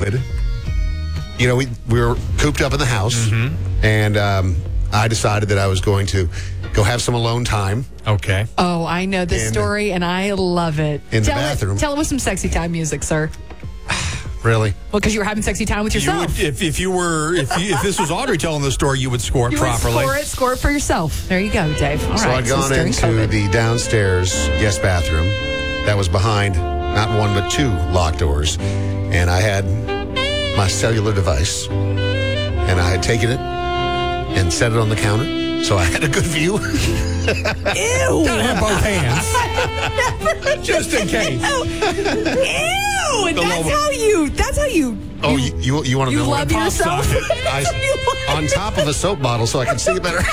COVID, you know, we were cooped up in the house, and I decided that I was going to go have some alone time. Okay. Oh, I know this story, and I love it. In the bathroom. Tell it with some sexy time music, sir. Really? Well, because you were having sexy time with yourself. If this was Audrey telling the story, you would score it You properly. would score it for yourself. There you go, Dave. All So right. I'd gone during into COVID. the downstairs guest bathroom that was behind not one but two locked doors, and I had my cellular device, and I had taken it and set it on the counter, so I had a good view. Ew! Gotta have both hands. Just in case. Ew! That's how you. Oh, you want to You know love what? yourself. On top of a soap bottle so I can see it better.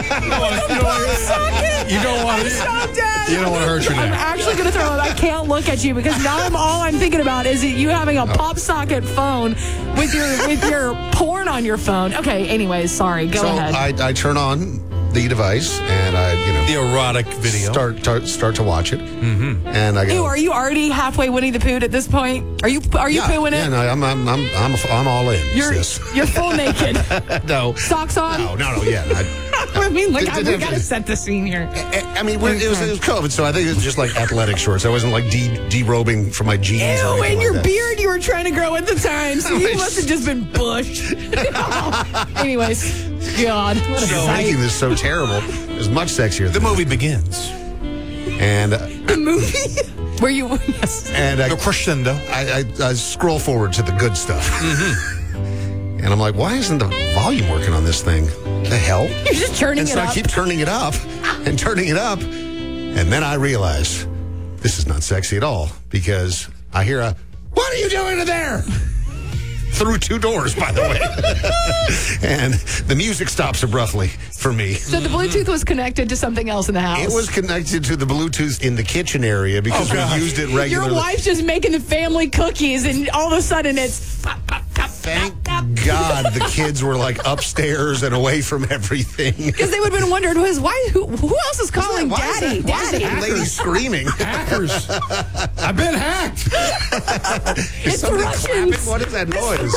You don't want to hurt your I'm neck. actually going to throw it. I can't look at you because now all I'm thinking about is you having a pop socket phone with your porn on your phone. Okay. Anyways, sorry. Go ahead. I turn on the device and The erotic video. start to watch it. And I go. Ew, are you already halfway Winnie the Pooh at this point? Are you pooing it? Yeah, no, I'm all in. You're full naked. No. Socks on? No, yeah. I mean, look, we got to set the scene here. I mean, it was COVID, so I think it was just like athletic shorts. I wasn't like derobing from my jeans. Ew, or anything and like your that. beard you were trying to grow at the time, so you must have just been bushed. Anyways, God, what a So sight. making this so terrible is much sexier. The movie begins. And The movie? Where you, yes. and The crescendo. I scroll forward to the good stuff. And I'm like, why isn't the volume working on this thing? The hell? You're just turning And it so up. I keep turning it up and turning it up. And then I realize this is not sexy at all because I hear what are you doing in there? Through two doors, by the way. And the music stops abruptly for me. So the Bluetooth was connected to something else in the house. It was connected to the Bluetooth in the kitchen area because we used it regularly. Your wife's just making the family cookies, and all of a sudden it's... Thank God the kids were like upstairs and away from everything. Because they would have been wondering, who else is calling Why is Daddy? that Daddy. lady screaming? Hackers. I've been hacked. It's the Somebody Russians. clapping? What is that noise?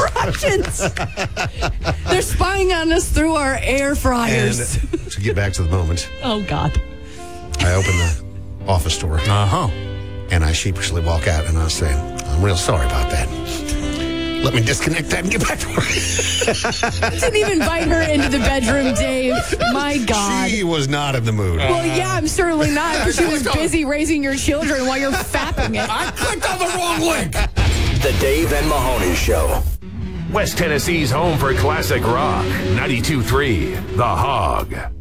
Russians. They're spying on us through our air And fryers. to get back to the moment, Oh, God. I open the office door and I sheepishly walk out and I say, I'm real sorry about that. Let me disconnect that and get back to work. Didn't even invite her into the bedroom, Dave. My God. She was not in the mood. Well, yeah, I'm certainly not, because she was busy raising your children while you're fapping it. I clicked on the wrong link. The Dave and Mahoney Show. West Tennessee's home for classic rock. 92.3 The Hog.